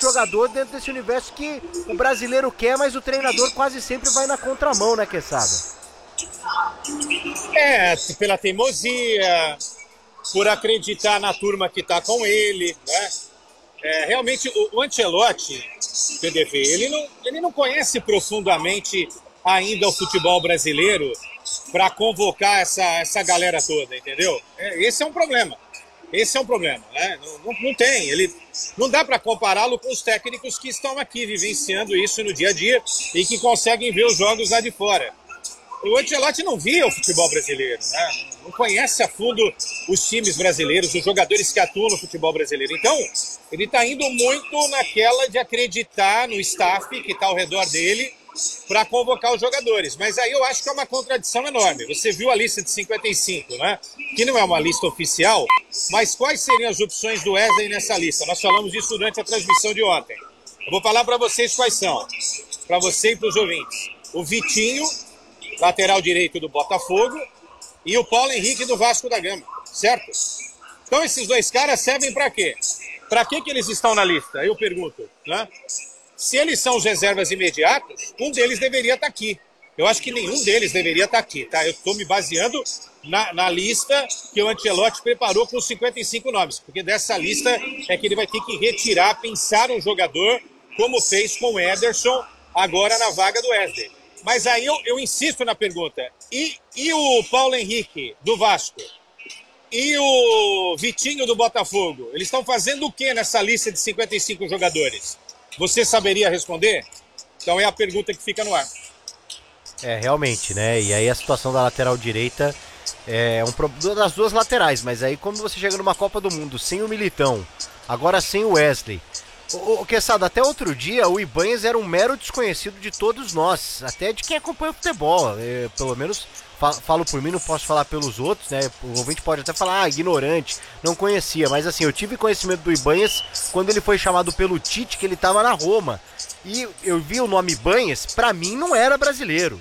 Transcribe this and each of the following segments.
jogador dentro desse universo que o brasileiro quer, mas o treinador quase sempre vai na contramão, né, Quesada? Pela teimosia, por acreditar na turma que tá com ele, né? Realmente, o Ancelotti, PDV, ele não conhece profundamente ainda o futebol brasileiro para convocar essa galera toda, entendeu? Esse é um problema. Esse é um problema, né? Não tem. Não dá para compará-lo com os técnicos que estão aqui vivenciando isso no dia a dia e que conseguem ver os jogos lá de fora. O Ancelotti não via o futebol brasileiro, né? Não conhece a fundo os times brasileiros, os jogadores que atuam no futebol brasileiro. Então, ele está indo muito naquela de acreditar no staff que está ao redor dele para convocar os jogadores. Mas aí eu acho que é uma contradição enorme. Você viu a lista de 55, né? Que não é uma lista oficial, mas quais seriam as opções do Wesley nessa lista? Nós falamos disso durante a transmissão de ontem. Eu vou falar para vocês quais são, para você e para os ouvintes. O Vitinho, lateral direito do Botafogo, e o Paulo Henrique do Vasco da Gama, certo? Então esses dois caras servem para quê? Para que eles estão na lista? Eu pergunto, né? Se eles são os reservas imediatos, um deles deveria estar aqui. Eu acho que nenhum deles deveria estar aqui, tá? Eu estou me baseando na lista que o Ancelotti preparou com os 55 nomes, porque dessa lista é que ele vai ter que retirar, pensar um jogador, como fez com o Ederson, agora na vaga do Wesley. Mas aí eu insisto na pergunta, e o Paulo Henrique do Vasco? E o Vitinho do Botafogo? Eles estão fazendo o que nessa lista de 55 jogadores? Você saberia responder? Então é a pergunta que fica no ar. Realmente, né? E aí a situação da lateral direita é um problema das duas laterais, mas aí quando você chega numa Copa do Mundo sem o Militão, agora sem o Wesley... O Quesada, até outro dia o Ibanez era um mero desconhecido de todos nós, até de quem acompanha o futebol. Pelo menos falo por mim, não posso falar pelos outros, né? O ouvinte pode até falar, ignorante, não conhecia, mas assim, eu tive conhecimento do Ibanez quando ele foi chamado pelo Tite, que ele estava na Roma. E eu vi o nome Ibanez, pra mim não era brasileiro,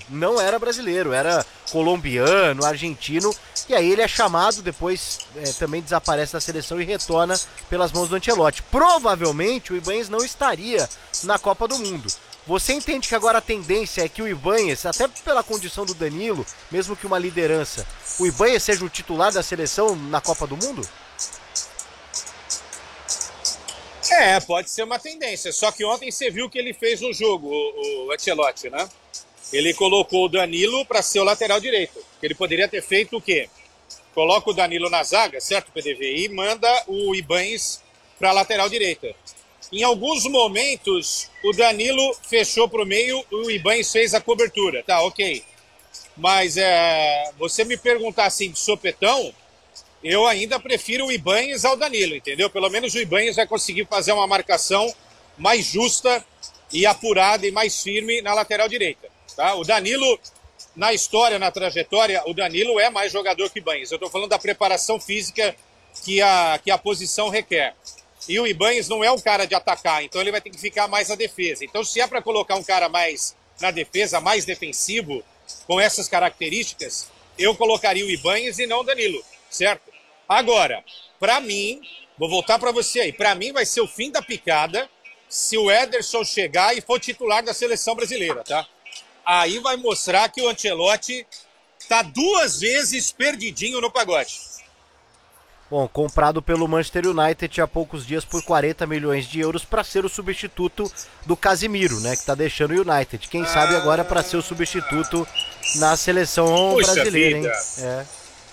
era colombiano, argentino, e aí ele é chamado, depois também desaparece da seleção e retorna pelas mãos do Ancelotti. Provavelmente o Ibanez não estaria na Copa do Mundo. Você entende que agora a tendência é que o Ibanez, até pela condição do Danilo, mesmo que uma liderança, o Ibanez seja o titular da seleção na Copa do Mundo? Pode ser uma tendência, só que ontem você viu o que ele fez no jogo, o Ancelotti, né? Ele colocou o Danilo para ser o lateral direito. Ele poderia ter feito o quê? Coloca o Danilo na zaga, certo, PDV? E manda o Ibanez para a lateral direita. Em alguns momentos, o Danilo fechou para o meio e o Ibanez fez a cobertura. Tá, ok. Mas você me perguntar assim de sopetão, eu ainda prefiro o Ibanez ao Danilo, entendeu? Pelo menos o Ibanez vai conseguir fazer uma marcação mais justa e apurada e mais firme na lateral direita, tá? O Danilo, na história, na trajetória, o Danilo é mais jogador que o Ibanez. Eu estou falando da preparação física que a posição requer. E o Ibanez não é um cara de atacar, então ele vai ter que ficar mais na defesa. Então, se é para colocar um cara mais na defesa, mais defensivo, com essas características, eu colocaria o Ibanez e não o Danilo, certo? Agora, para mim, vou voltar para você aí, para mim vai ser o fim da picada se o Ederson chegar e for titular da seleção brasileira, tá? Aí vai mostrar que o Ancelotti tá 2 vezes perdidinho no pagode. Bom, comprado pelo Manchester United há poucos dias por 40 milhões de euros para ser o substituto do Casimiro, né, que tá deixando o United. Quem sabe agora para ser o substituto na seleção brasileira, hein?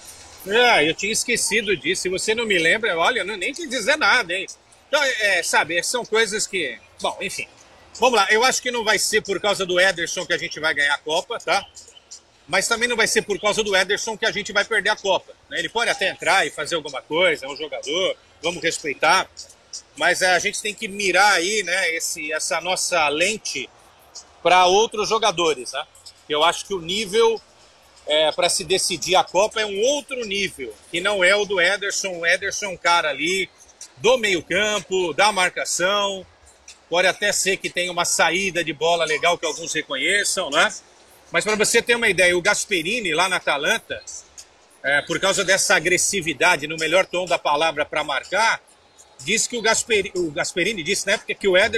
Eu tinha esquecido disso. Se você não me lembra, olha, eu não nem te dizer nada, hein? Então, sabe, são coisas que... Bom, enfim. Vamos lá, eu acho que não vai ser por causa do Ederson que a gente vai ganhar a Copa, tá? Mas também não vai ser por causa do Ederson que a gente vai perder a Copa, né? Ele pode até entrar e fazer alguma coisa, é um jogador, vamos respeitar. Mas a gente tem que mirar aí, né, essa nossa lente para outros jogadores, né? Eu acho que o nível... para se decidir a Copa é um outro nível, que não é o do Ederson. O Ederson é um cara ali do meio-campo, da marcação, pode até ser que tenha uma saída de bola legal que alguns reconheçam, né? Mas para você ter uma ideia, o Gasperini lá na Atalanta, por causa dessa agressividade, no melhor tom da palavra para marcar, disse que o Gasperini disse na época que o Ederson